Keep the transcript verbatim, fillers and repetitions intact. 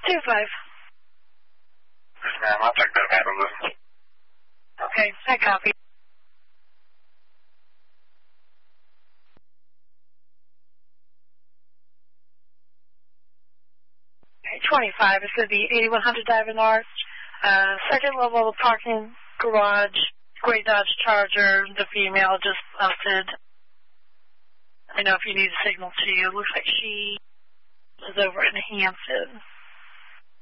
two five. Yes, ma'am. I'll check that out. Okay, I copy. Okay, twenty-five. It's going to be eighty-one hundred Diamond Arch. Uh, second level parking garage, gray Dodge Charger, the female just busted. I know if you need a signal to you. Looks like she is over in Hampton.